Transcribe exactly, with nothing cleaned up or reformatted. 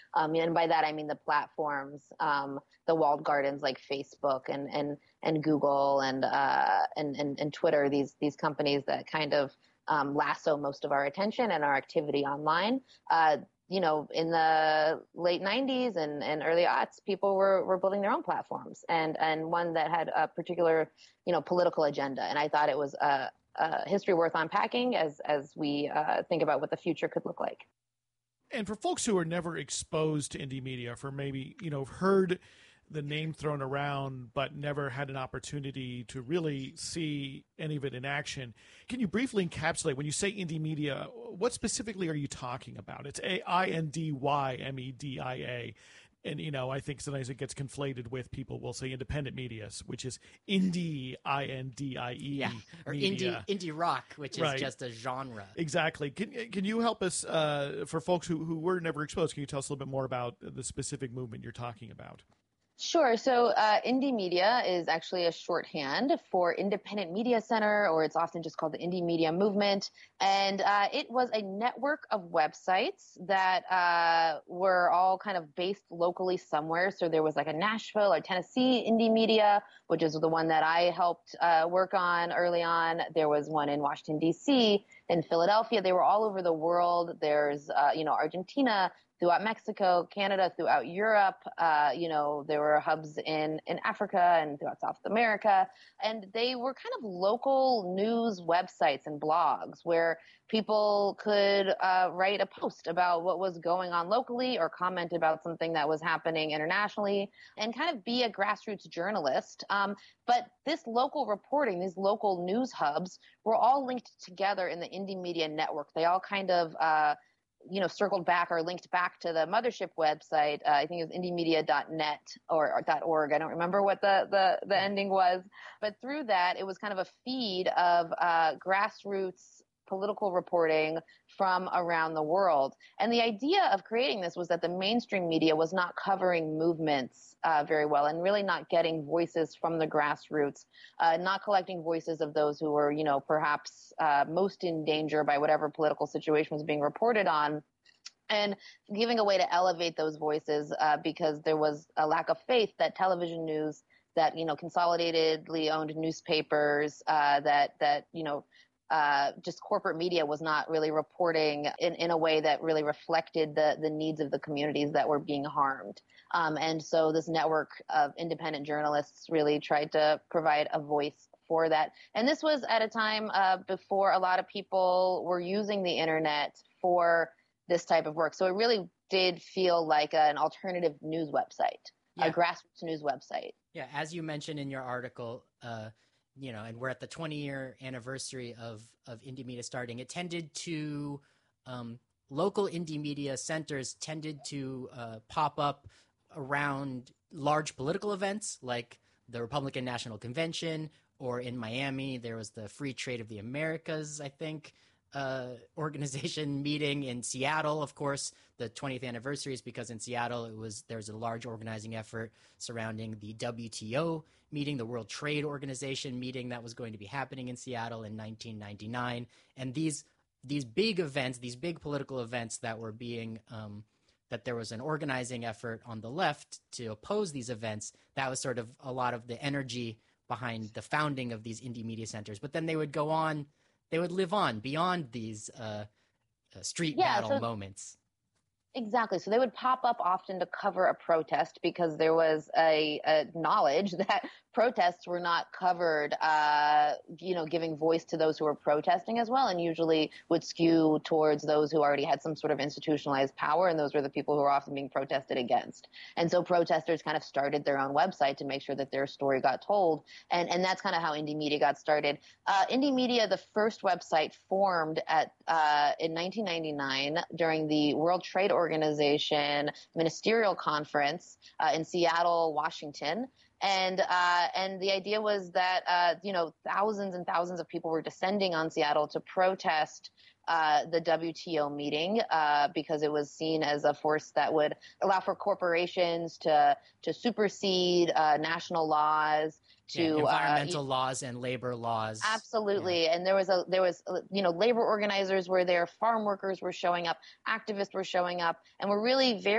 Um, and by that, I mean the platforms, um, the walled gardens like Facebook and, and, and Google and, uh, and, and, and Twitter, these, these companies that kind of um, lasso most of our attention and our activity online. Uh, you know, in the late nineties and, and early aughts, people were, were building their own platforms and, and one that had a particular, you know, political agenda. And I thought it was a, a history worth unpacking as, as we uh, think about what the future could look like. And for folks who are never exposed to indie media, for maybe, you know, heard the name thrown around, but never had an opportunity to really see any of it in action, can you briefly encapsulate, when you say indie media, what specifically are you talking about? It's A I N D Y M E D I A. And, you know, I think sometimes it gets conflated with people will say independent media, which is indie, I N D I E. Yeah, or media. indie indie rock, which is Right. just a genre. Exactly. Can can you help us, uh, for folks who, who were never exposed, can you tell us a little bit more about the specific movement you're talking about? Sure. So uh, indie media is actually a shorthand for Independent Media Center, or it's often just called the Indie Media Movement. And uh, it was a network of websites that uh, were all kind of based locally somewhere. So there was like a Nashville or Tennessee Indie Media, which is the one that I helped uh, work on early on. There was one in Washington, D C, in Philadelphia. They were all over the world. There's, uh, you know, Argentina, throughout Mexico, Canada, throughout Europe. Uh, you know, there were hubs in, in Africa and throughout South America. And they were kind of local news websites and blogs where people could uh, write a post about what was going on locally or comment about something that was happening internationally and kind of be a grassroots journalist. Um, but this local reporting, these local news hubs were all linked together in the Indie Media Network. They all kind of uh, you know, circled back or linked back to the mothership website. Uh, I think it was indie media dot net or, or .org. I don't remember what the, the, the ending was. But through that, it was kind of a feed of uh, grassroots political reporting from around the world. And the idea of creating this was that the mainstream media was not covering movements uh, very well and really not getting voices from the grassroots, uh, not collecting voices of those who were, you know, perhaps uh, most in danger by whatever political situation was being reported on, and giving a way to elevate those voices uh, because there was a lack of faith that television news, that, you know, consolidatedly owned newspapers, uh, that, that, you know, Uh, just corporate media was not really reporting in, in a way that really reflected the, the needs of the communities that were being harmed. Um, and so this network of independent journalists really tried to provide a voice for that. And this was at a time uh, before a lot of people were using the internet for this type of work. So it really did feel like an alternative news website, yeah. a grassroots news website. Yeah, as you mentioned in your article, uh, you know, and we're at the twenty-year anniversary of, of indie media starting. It tended to, um, local indie media centers tended to uh, pop up around large political events like the Republican National Convention, or in Miami, there was the Free Trade of the Americas, I think, uh, organization meeting. In Seattle, of course, the twentieth anniversary is because in Seattle it was there was a large organizing effort surrounding the W T O meeting, the World Trade Organization meeting that was going to be happening in Seattle in nineteen ninety-nine. And these these big events, these big political events that were being um, that there was an organizing effort on the left to oppose these events. That was sort of a lot of the energy behind the founding of these indie media centers. But then they would go on. They would live on beyond these uh, uh, street yeah, battle so, moments. Exactly. So they would pop up often to cover a protest because there was a, a knowledge that protests were not covered, uh, you know, giving voice to those who were protesting as well, and usually would skew towards those who already had some sort of institutionalized power, and those were the people who were often being protested against. And so protesters kind of started their own website to make sure that their story got told, and, and that's kind of how indie media got started. Uh, indie media, the first website, formed at uh, in nineteen ninety-nine during the World Trade Organization ministerial conference uh, in Seattle, Washington. And, uh, and the idea was that, uh, you know, thousands and thousands of people were descending on Seattle to protest, uh, the W T O meeting, uh, because it was seen as a force that would allow for corporations to, to supersede, uh, national laws, to yeah, environmental uh, laws and labor laws. Absolutely. Yeah. And there was a, there was, you know, labor organizers were there, farm workers were showing up, activists were showing up, and were really very